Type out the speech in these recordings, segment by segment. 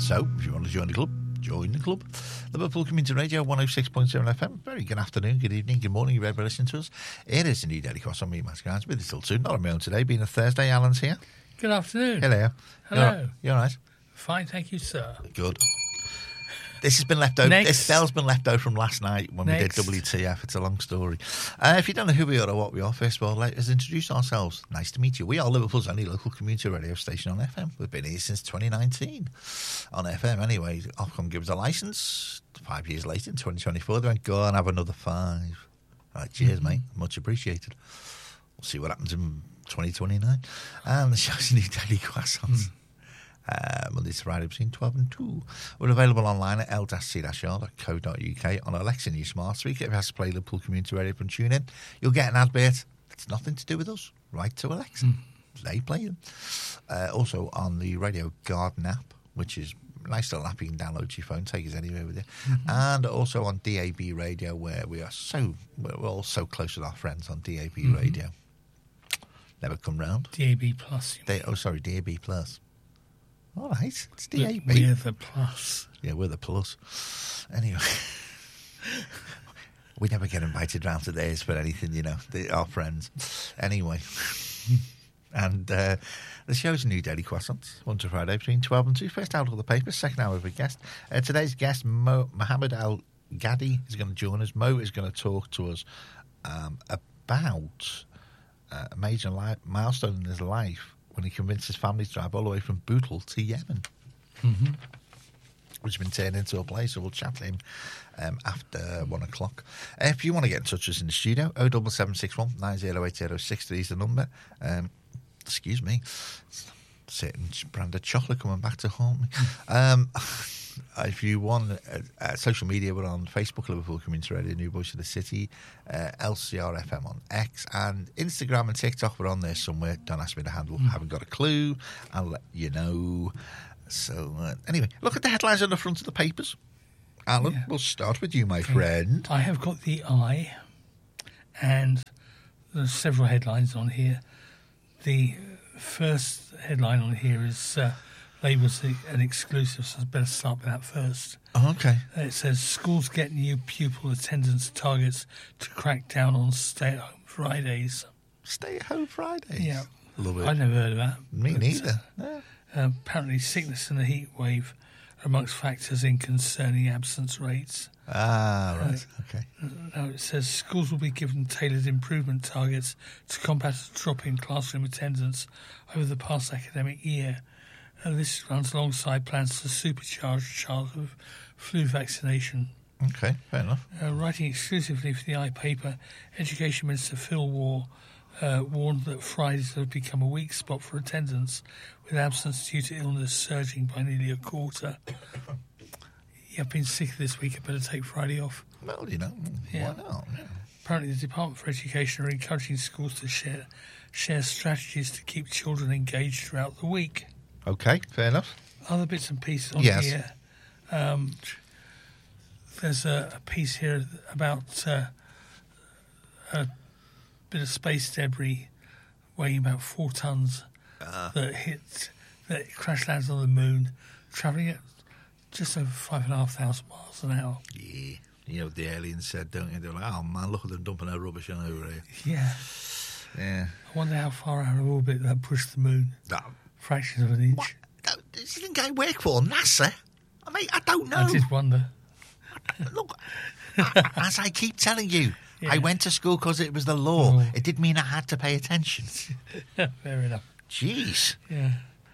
So, if you want to join the club, join the club. Liverpool Community Radio 106.7 FM. Very good afternoon, good evening, good morning, you're listening to us. It is indeed Eddie Cross on me, Matt Grimes, with it till 2. Not on my own today, being a Thursday. Alan's here. Good afternoon. Hello. Hello. You all right? Fine, thank you, sir. Good. This has been left over. Next. This bell's been left over from last night when Next. we did WTF. It's a long story. If you don't know who we are or what we are, first of all, let us introduce ourselves. Nice to meet you. We are Liverpool's only local community radio station on FM. We've been here since 2019 on FM. Anyway, Ofcom give us a licence 5 years later in 2024. They went, go on, have another 5. Right, cheers, mate. Much appreciated. We'll see what happens in 2029. And the show's new daily croissants. Monday to Friday between 12 and 2. We're available online at l-c-r.co.uk on Alexa and your smart speaker. If it has to play Liverpool Community Radio from TuneIn, you'll get an advert. It's nothing to do with us. Right to Alexa. They play them. Also on the Radio Garden app, which is a nice little app you can download to your phone, take us anywhere with you. And also on DAB Radio, where we're all so close with our friends on DAB Radio. Never come round. DAB Plus. DAB Plus. All right, it's DAB. We're the plus. Yeah, we're the plus. Anyway, we never get invited round to theirs for anything, you know, our friends. Anyway, and the show's new daily croissants, 1 to Friday between 12 and 2. First hour of the paper, second hour of a guest. Today's guest, Mohammed Al Gadi, is going to join us. Mo is going to talk to us about a major milestone in his life, when he convinced his family to drive all the way from Bootle to Yemen, which has been turned into a place. So we'll chat to him after 1 o'clock. If you want to get in touch with us in the studio, 07761 908063 is the number. Excuse me, certain brand of chocolate coming back to haunt me. If you want social media, we're on Facebook, Liverpool Community Radio, New Voice of the City, LCRFM on X, and Instagram and TikTok. We're on there somewhere. Don't ask me the handle. Haven't got a clue. I'll let you know. So, anyway, look at the headlines on the front of the papers. Alan, we'll start with you, my friend. I have got the eye, and there's several headlines on here. The first headline on here is labels an exclusive, so I better start with that first. Oh, okay. It says schools get new pupil attendance targets to crack down on stay-at-home Fridays. Stay-at-home Fridays? Yeah. Love it. I never heard of that. Me neither. Apparently sickness and the heat wave are amongst factors in concerning absence rates. Ah, right. Okay. Now it says schools will be given tailored improvement targets to combat a drop in classroom attendance over the past academic year. This runs alongside plans to supercharge childhood flu vaccination. Okay, fair enough. Writing exclusively for the iPaper, Education Minister Phil Waugh warned that Fridays have become a weak spot for attendance, with absence due to illness surging by nearly a quarter. I've been sick this week, I better take Friday off. Well, you know, why not? Yeah. Apparently the Department for Education are encouraging schools to share strategies to keep children engaged throughout the week. Okay, fair enough. Other bits and pieces on here. There's a piece here about a bit of space debris weighing about 4 tons that crash lands on the moon, travelling at just over 5,500 miles an hour. Yeah. You know what the aliens said, don't you? They're like, oh man, look at them dumping their rubbish on over here. Yeah. Yeah. I wonder how far out of orbit that pushed the moon. Fractions of an inch. What? Does he think I work for NASA? I mean, I don't know. I did wonder. Look, as I keep telling you, I went to school because it was the law. It did mean I had to pay attention. Fair enough. Jeez. Yeah.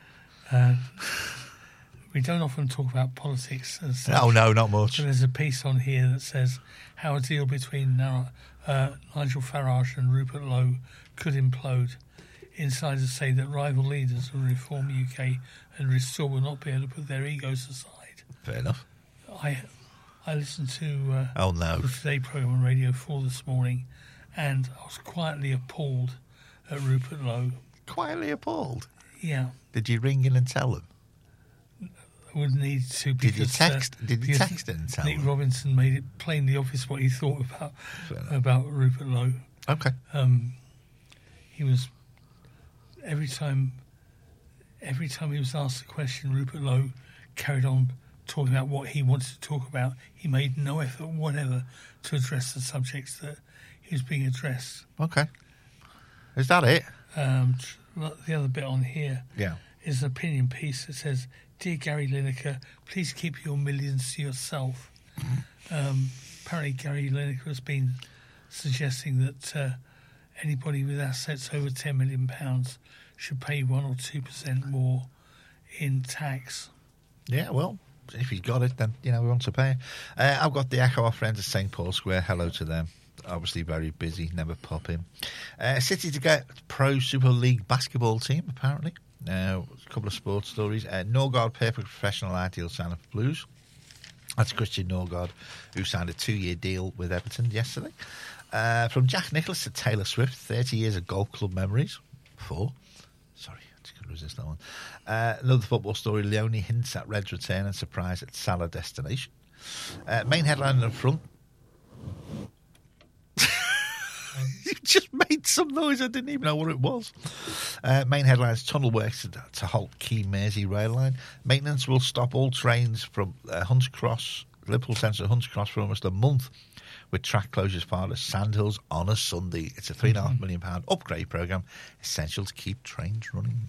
We don't often talk about politics. Oh, no, not much. But there's a piece on here that says how a deal between Nigel Farage and Rupert Lowe could implode. Insiders say that rival leaders of Reform UK and Restore will not be able to put their egos aside. Fair enough. I listened to the Today programme on Radio 4 this morning, and I was quietly appalled at Rupert Lowe. Quietly appalled? Yeah. Did you ring in and tell them? I would need to. Because, Did you text and tell Nick them? Robinson made it plain the obvious what he thought about Rupert Lowe. Okay. He was every time he was asked a question, Rupert Lowe carried on talking about what he wanted to talk about. He made no effort whatever to address the subjects that he was being addressed. Okay. Is that it? The other bit on here Yeah. is an opinion piece that says, "Dear Gary Lineker, please keep your millions to yourself." Apparently Gary Lineker has been suggesting that anybody with assets over £10 million should pay 1 or 2% more in tax. Yeah, well, if he's got it, then, we want to pay. I've got the Echo, our friends at St. Paul Square. Hello to them. Obviously very busy, never pop in. City to get Pro Super League basketball team, apparently. A couple of sports stories. Norgard Perfect Professional Ideal sign for Blues. That's Christian Norgard, who signed a 2-year deal with Everton yesterday. From Jack Nicklaus to Taylor Swift, 30 years of golf club memories. 4. Sorry, I just couldn't resist that one. Another football story, Leone hints at Red's return and surprise at Salah destination. Main headline in the front. You just made some noise. I didn't even know what it was. Main headlines: tunnel works to halt key Mersey rail line. Maintenance will stop all trains from Hunts Cross, Liverpool Centre to Hunts Cross for almost a month, with track closures part of Sandhills on a Sunday. It's a £3.5 million upgrade programme, essential to keep trains running.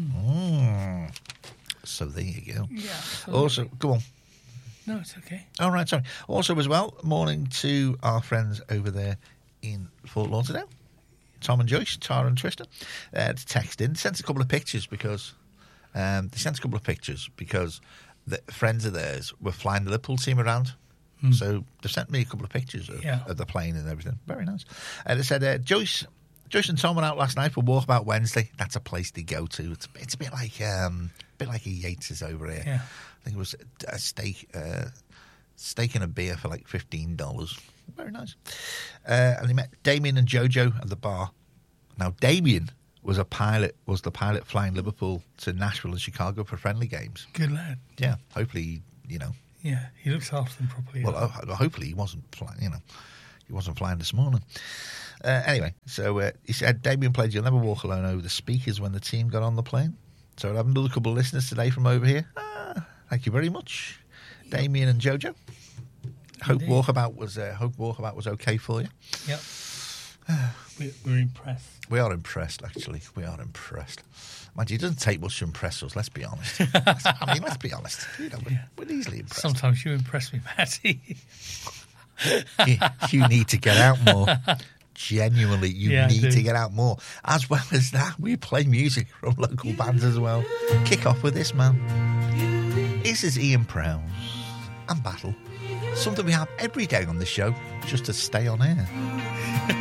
So there you go. Yeah. Also, go on. No, it's okay. All right, sorry. Also, as well, morning to our friends over there in Fort Lauderdale, Tom and Joyce, Tara and Tristan, to text in. Sent a couple of pictures because the friends of theirs were flying the Liverpool team around. So they've sent me a couple of pictures of the plane and everything. Very nice. They said Joyce and Tom went out last night for Walkabout Wednesday. That's a place to go to. It's a bit like a Yates's over here. Yeah. I think it was a steak and a beer for like $15. Very nice. And they met Damien and Jojo at the bar. Now, Damien was the pilot flying Liverpool to Nashville and Chicago for friendly games. Good lad. Yeah, hopefully, Yeah, he looks after them properly. Well, hopefully he wasn't flying, he wasn't flying this morning. Anyway, so he said Damien played You'll Never Walk Alone over the speakers when the team got on the plane. So I have another couple of listeners today from over here. Thank you very much, Damien and Jojo. Hope Walkabout was okay for you. Yep. We're impressed. We are impressed, actually. We are impressed. Mind you, it doesn't take much to impress us, let's be honest. Let's be honest. We're easily impressed. Sometimes you impress me, Matty. you need to get out more. Genuinely, you need to get out more. As well as that, we play music from local bands as well. Kick off with this, man. This is Ian Prowse and Battle. Something we have every day on the show just to stay on air.